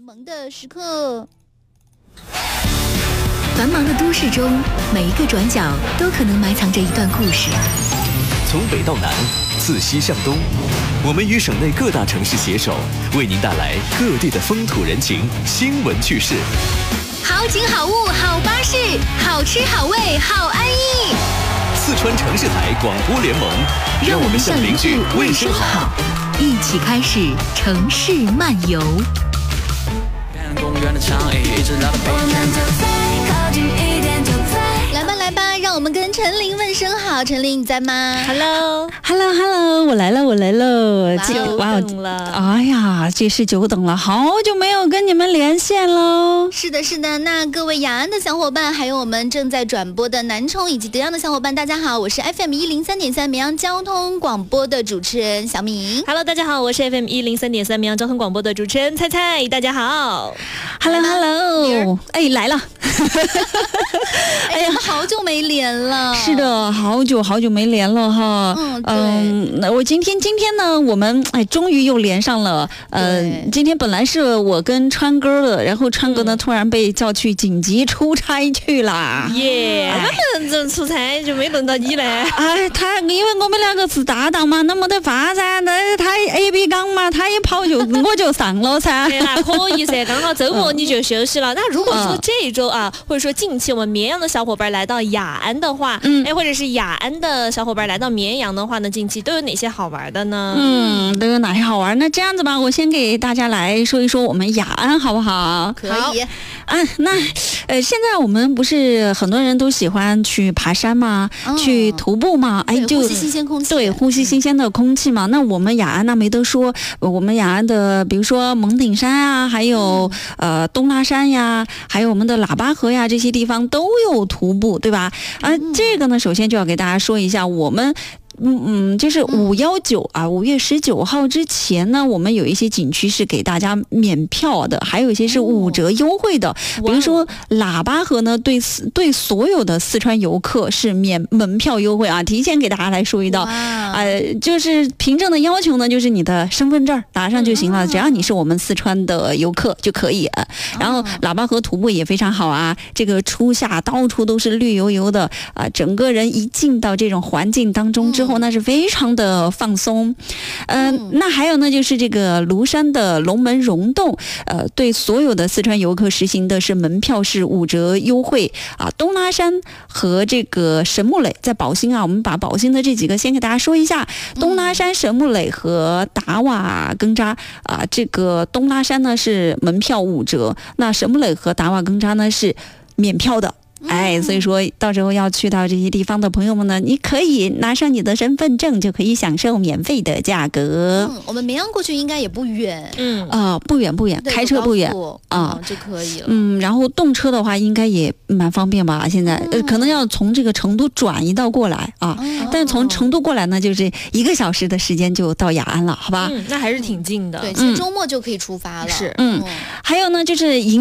萌的时刻。 繁忙的都市中，每一个转角都可能埋藏着一段故事。 从北到南，自西向东，我们与省内各大城市携手，为您带来各地的风土人情、新闻趣事。 好景好物好巴士，好吃好味好安逸。 四川城市台广播联盟，让我们向邻居问声好， 一起开始城市漫游。 公园的长椅一直拉到北天。 来吧来吧，让我们跟陈琳问声好。陈琳你在吗？ Hello， 我来了。 久等了。哎呀，这是久等了，好久没有跟你们连线喽。 是的，那各位雅安的小伙伴，还有我们正在转播的南充以及德阳的小伙伴，大家好，我是 FM 103.3绵阳交通广播的主持人小敏。 Hello， 大家好，我是 FM 103.3绵阳交通广播的主持人菜菜，大家好。 Hello， 哎，来了。 哎呀，好久没连了。 是的，好久没连了哈。那我今天呢，我们终于又连上了。今天本来是我跟川哥的，然后川哥呢突然被叫去紧急出差去了。 这出差就没轮到你嘞。 他因为我们两个是搭档嘛，那没得法噻。那他 AB 岗嘛，他一跑我就上了噻。 那可以噻，刚好周末你就休息了。那如果说这一周啊，或者说近期我们绵阳的小伙伴来到雅安的话，或者是雅安的小伙伴来到绵阳的话呢，近期都有哪些好玩的呢？ 都有哪些好玩？那这样子吧，我先给大家来说一说我们雅安好不好？ 可以。 那现在我们不是很多人都喜欢去爬山嘛，去徒步嘛，就呼吸新鲜空气。 对，呼吸新鲜的空气嘛。那我们雅安那没得说，我们雅安的比如说蒙顶山啊，还有东拉山呀，还有我们的喇叭河呀，这些地方都有徒步，对吧？这个呢，首先就要给大家说一下，我们就是5月19号之前呢，我们有一些景区是给大家免票的，还有一些是5折优惠的。比如说喇叭河呢，对所有的四川游客是免门票优惠啊，提前给大家来说一道。就是凭证的要求呢，就是你的身份证拿上就行了，只要你是我们四川的游客就可以。然后喇叭河徒步也非常好啊，这个初夏到处都是绿油油的整个人一进到这种环境当中之后，那是非常的放松。那还有呢，就是这个庐山的龙门溶洞，对所有的四川游客实行的是门票是5折优惠啊。东拉山和这个神木垒在宝兴啊，我们把宝兴的这几个先给大家说一下。东拉山、神木垒和达瓦更扎这个东拉山呢是门票5折，那神木垒和达瓦更扎呢是免票的。所以说到时候要去到这些地方的朋友们呢，你可以拿上你的身份证，就可以享受免费的价格。 我们绵阳过去应该也不远。 不远，开车不远就可以了。 然后动车的话应该也蛮方便吧？现在可能要从这个成都转移到过来啊，但是从成都过来呢，就是1个小时的时间就到雅安了，好吧？ 那还是挺近的。 对，其实周末就可以出发了。 是。 还有呢，就是